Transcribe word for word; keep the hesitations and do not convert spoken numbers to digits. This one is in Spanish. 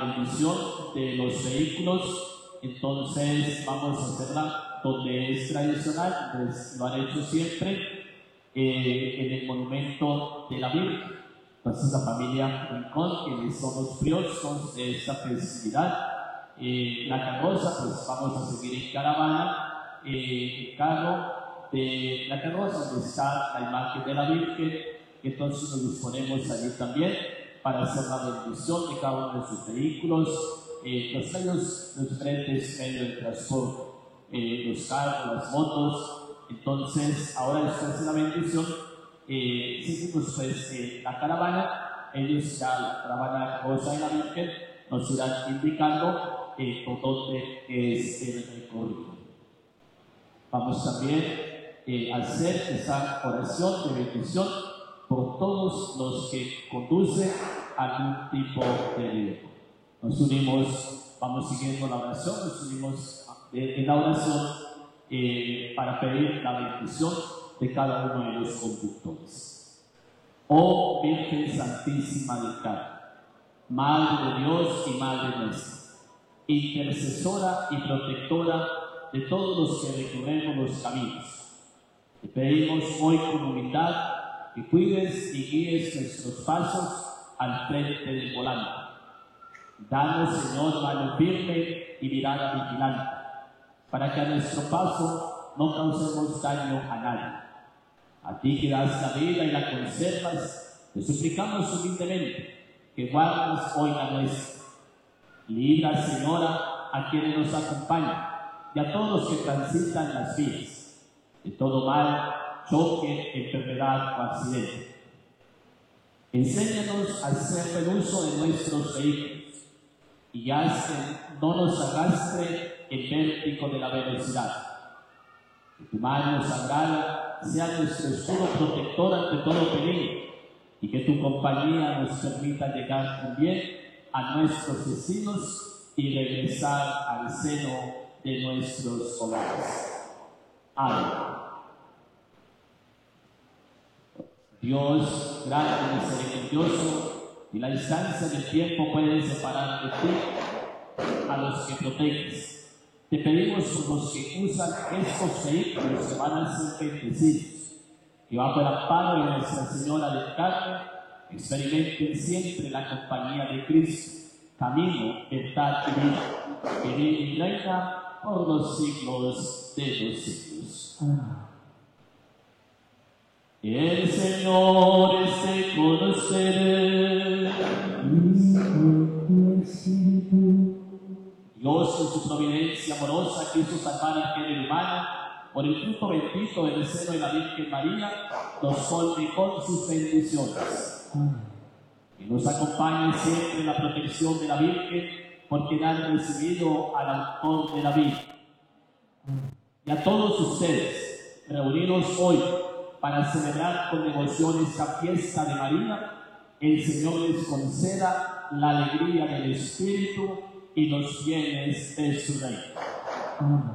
bendición de los vehículos, entonces vamos a hacerla donde es tradicional, pues lo han hecho siempre, eh, en el monumento de la Virgen. Entonces la familia Rincón, quienes son los priosos de esta festividad, eh, la carroza, pues vamos a seguir en caravana, eh, el carro de la carroza donde está la imagen de la Virgen, entonces nos disponemos allí también para hacer la bendición de cada uno de sus vehículos, eh, los medios, los diferentes medios de transporte, eh, los carros, las motos. Entonces, ahora después de la bendición, eh, seguimos pues eh, la caravana, ellos ya la caravana Rosa de la Virgen nos irán indicando eh, por dónde es el recorrido. Vamos también eh, a hacer esa oración de bendición por todos los que conducen algún tipo de riesgo. Nos unimos, vamos siguiendo la oración, nos unimos en la oración eh, para pedir la bendición de cada uno de los conductores. Oh Virgen Santísima del Carmen, Madre de Dios y Madre nuestra, intercesora y protectora de todos los que recorremos los caminos, te pedimos hoy con humildad que cuides y guíes nuestros pasos al frente del volante. Danos, Señor, mano firme y mirada vigilante, para que a nuestro paso no causemos daño a nadie. A ti que das la vida y la conservas, te suplicamos humildemente que guardes hoy la nuestra. Libra, Señora, a quienes nos acompañan y a todos los que transitan las vías de todo mal, choque, enfermedad o accidente. Enséñanos a hacer buen uso de nuestros vehículos y haz que no nos arrastre el vértigo de la velocidad. Que tu mano sagrada sea nuestro escudo protector ante todo peligro y que tu compañía nos permita llegar con bien a nuestros destinos y regresar al seno de nuestros hogares. Amén. Dios, grande y misericordioso, y la distancia del tiempo puede separar de ti a los que proteges. Te pedimos por los que usan estos vehículos que van a ser bendecidos, que bajo el amparo de Nuestra Señora del Carmen experimenten siempre la compañía de Cristo, camino, verdad y vida, que vive y reina por los siglos de los siglos. Amén. El Señor esté con ustedes. Dios, en su providencia amorosa, quiso salvar al género humano. Por el fruto bendito del seno de la Virgen María, nos colme con sus bendiciones. Que nos acompañe siempre en la protección de la Virgen, porque han recibido al autor de la vida. Y a todos ustedes, reunidos hoy para celebrar con devoción esta fiesta de María, el Señor les conceda la alegría del Espíritu y los bienes de su reino.